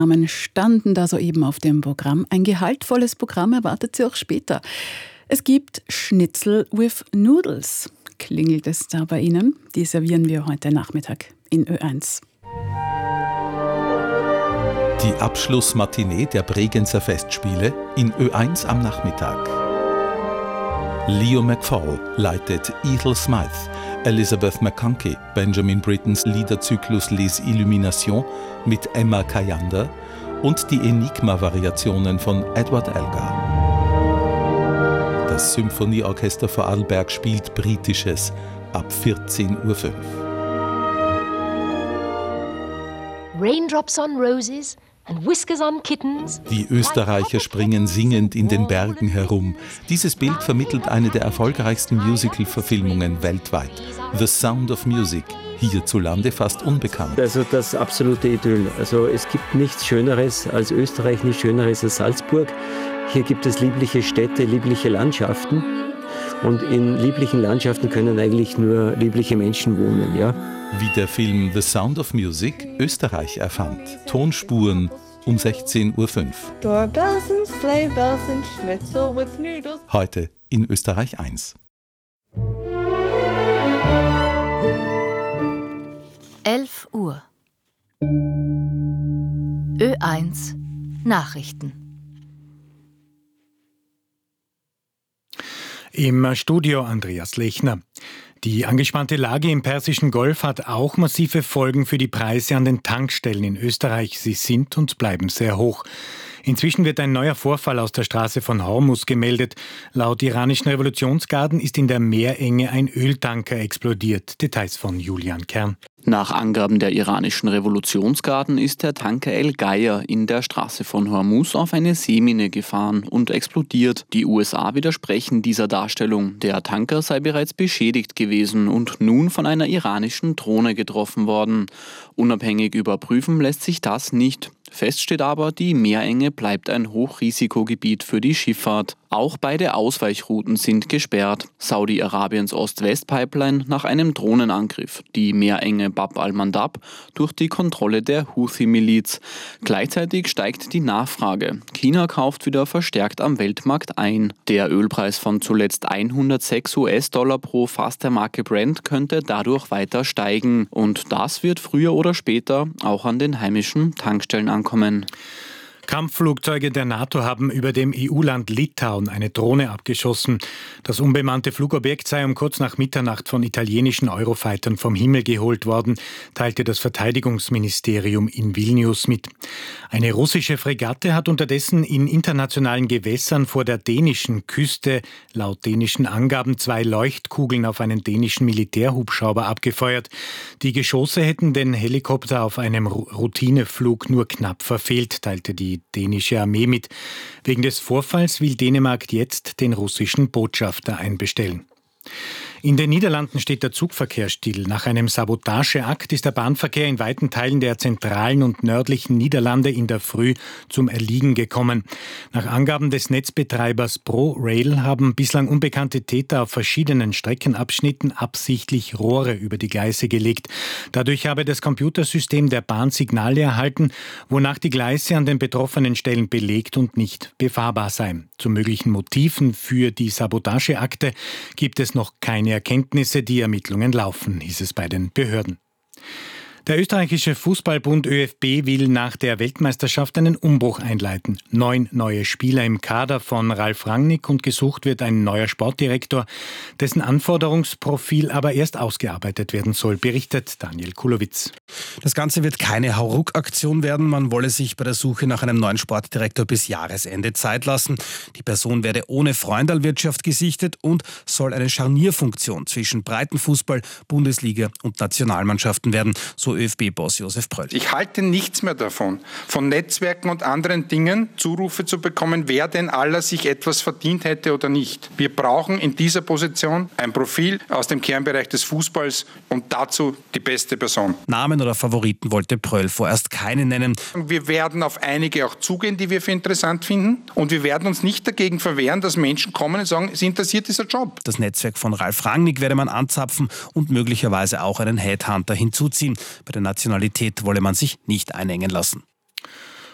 Namen standen da soeben auf dem Programm. Ein gehaltvolles Programm erwartet Sie auch später. Es gibt Schnitzel with Noodles. Klingelt es da bei Ihnen? Die servieren wir heute Nachmittag in Ö1. Die Abschlussmatinee der Bregenzer Festspiele in Ö1 am Nachmittag. Leo McFall leitet Ethel Smythe, Elizabeth McConkie, Benjamin Brittens Liederzyklus Les Illuminations mit Emma Kayander und die Enigma-Variationen von Edward Elgar. Das Symphonieorchester Vorarlberg spielt Britisches ab 14.05 Uhr. Raindrops on roses and whiskers on kittens. Die Österreicher springen singend in den Bergen herum. Dieses Bild vermittelt eine der erfolgreichsten Musical-Verfilmungen weltweit. The Sound of Music, hierzulande fast unbekannt. Also das absolute Idyll. Also es gibt nichts Schöneres als Österreich, nichts Schöneres als Salzburg. Hier gibt es liebliche Städte, liebliche Landschaften. Und in lieblichen Landschaften können eigentlich nur liebliche Menschen wohnen, ja. Wie der Film The Sound of Music Österreich erfand. Tonspuren um 16.05 Uhr. Doorbells and sleigh bells and schnitzel with noodles. Heute in Österreich 1. 11 Uhr. Ö1 Nachrichten. Im Studio Andreas Lechner. Die angespannte Lage im Persischen Golf hat auch massive Folgen für die Preise an den Tankstellen in Österreich. Sie sind und bleiben sehr hoch. Inzwischen wird ein neuer Vorfall aus der Straße von Hormuz gemeldet. Laut iranischen Revolutionsgarden ist in der Meerenge ein Öltanker explodiert. Details von Julian Kern. Nach Angaben der iranischen Revolutionsgarden ist der Tanker El Geier in der Straße von Hormuz auf eine Seemine gefahren und explodiert. Die USA widersprechen dieser Darstellung. Der Tanker sei bereits beschädigt gewesen und nun von einer iranischen Drohne getroffen worden. Unabhängig überprüfen lässt sich das nicht. Fest steht aber, die Meerenge bleibt ein Hochrisikogebiet für die Schifffahrt. Auch beide Ausweichrouten sind gesperrt. Saudi-Arabiens Ost-West-Pipeline nach einem Drohnenangriff. Die Meerenge Bab al-Mandab durch die Kontrolle der Houthi-Miliz. Gleichzeitig steigt die Nachfrage. China kauft wieder verstärkt am Weltmarkt ein. Der Ölpreis von zuletzt 106 US-Dollar pro Fass der Marke Brent könnte dadurch weiter steigen. Und das wird früher oder später auch an den heimischen Tankstellen ankommen. Kampfflugzeuge der NATO haben über dem EU-Land Litauen eine Drohne abgeschossen. Das unbemannte Flugobjekt sei um kurz nach Mitternacht von italienischen Eurofightern vom Himmel geholt worden, teilte das Verteidigungsministerium in Vilnius mit. Eine russische Fregatte hat unterdessen in internationalen Gewässern vor der dänischen Küste laut dänischen Angaben 2 Leuchtkugeln auf einen dänischen Militärhubschrauber abgefeuert. Die Geschosse hätten den Helikopter auf einem Routineflug nur knapp verfehlt, teilte die dänische Armee mit. Wegen des Vorfalls will Dänemark jetzt den russischen Botschafter einbestellen. In den Niederlanden steht der Zugverkehr still. Nach einem Sabotageakt ist der Bahnverkehr in weiten Teilen der zentralen und nördlichen Niederlande in der Früh zum Erliegen gekommen. Nach Angaben des Netzbetreibers ProRail haben bislang unbekannte Täter auf verschiedenen Streckenabschnitten absichtlich Rohre über die Gleise gelegt. Dadurch habe das Computersystem der Bahn Signale erhalten, wonach die Gleise an den betroffenen Stellen belegt und nicht befahrbar seien. Zu möglichen Motiven für die Sabotageakte gibt es noch keine Erkenntnisse, die Ermittlungen laufen, hieß es bei den Behörden. Der österreichische Fußballbund ÖFB will nach der Weltmeisterschaft einen Umbruch einleiten. 9 neue Spieler im Kader von Ralf Rangnick und gesucht wird ein neuer Sportdirektor, dessen Anforderungsprofil aber erst ausgearbeitet werden soll, berichtet Daniel Kulowitz. Das Ganze wird keine Hauruck-Aktion werden. Man wolle sich bei der Suche nach einem neuen Sportdirektor bis Jahresende Zeit lassen. Die Person werde ohne Freundalwirtschaft gesichtet und soll eine Scharnierfunktion zwischen Breitenfußball, Bundesliga und Nationalmannschaften werden, so ÖFB-Boss Josef Pröll. Ich halte nichts mehr davon, von Netzwerken und anderen Dingen Zurufe zu bekommen, wer denn aller sich etwas verdient hätte oder nicht. Wir brauchen in dieser Position ein Profil aus dem Kernbereich des Fußballs und dazu die beste Person. Namen oder Favoriten wollte Pröll vorerst keine nennen. Wir werden auf einige auch zugehen, die wir für interessant finden, und wir werden uns nicht dagegen verwehren, dass Menschen kommen und sagen, sie interessiert dieser Job. Das Netzwerk von Ralf Rangnick werde man anzapfen und möglicherweise auch einen Headhunter hinzuziehen. Bei der Nationalität wolle man sich nicht einengen lassen.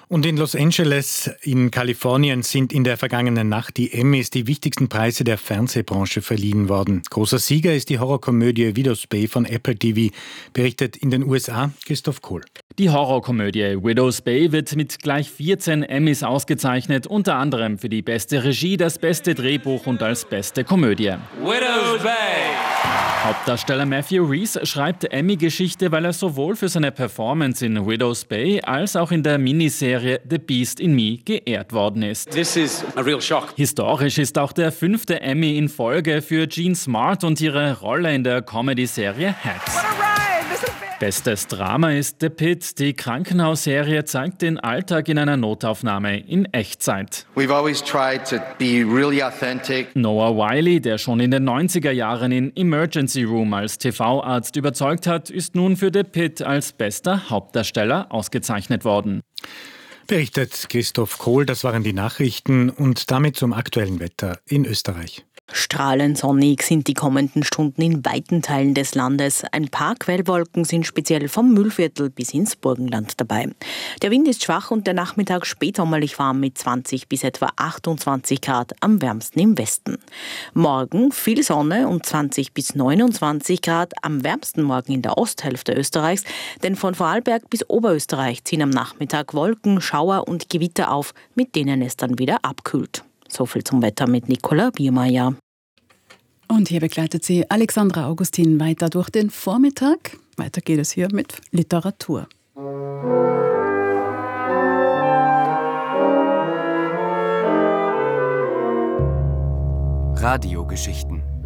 Und in Los Angeles in Kalifornien sind in der vergangenen Nacht die Emmys, die wichtigsten Preise der Fernsehbranche, verliehen worden. Großer Sieger ist die Horrorkomödie Widow's Bay von Apple TV, berichtet in den USA Christoph Kohl. Die Horrorkomödie Widow's Bay wird mit gleich 14 Emmys ausgezeichnet, unter anderem für die beste Regie, das beste Drehbuch und als beste Komödie. Widow's Bay! Hauptdarsteller Matthew Rhys schreibt Emmy-Geschichte, weil er sowohl für seine Performance in Widow's Bay als auch in der Miniserie The Beast in Me geehrt worden ist. This is a real shock. Historisch ist auch der 5. Emmy in Folge für Jean Smart und ihre Rolle in der Comedy-Serie Hacks. Bestes Drama ist The Pit. Die Krankenhausserie zeigt den Alltag in einer Notaufnahme in Echtzeit. We've always tried to be really authentic. Noah Wyle, der schon in den 90er Jahren in Emergency Room als TV-Arzt überzeugt hat, ist nun für The Pit als bester Hauptdarsteller ausgezeichnet worden. Berichtet Christoph Kohl, das waren die Nachrichten und damit zum aktuellen Wetter in Österreich. Strahlend sonnig sind die kommenden Stunden in weiten Teilen des Landes. Ein paar Quellwolken sind speziell vom Mühlviertel bis ins Burgenland dabei. Der Wind ist schwach und der Nachmittag spätsommerlich warm mit 20 bis etwa 28 Grad, am wärmsten im Westen. Morgen viel Sonne und 20 bis 29 Grad, am wärmsten morgen in der Osthälfte Österreichs, denn von Vorarlberg bis Oberösterreich ziehen am Nachmittag Wolken, Schauer und Gewitter auf, mit denen es dann wieder abkühlt. So viel zum Wetter mit Nicola Biermeier. Und hier begleitet sie Alexandra Augustin weiter durch den Vormittag. Weiter geht es hier mit Literatur. Radiogeschichten.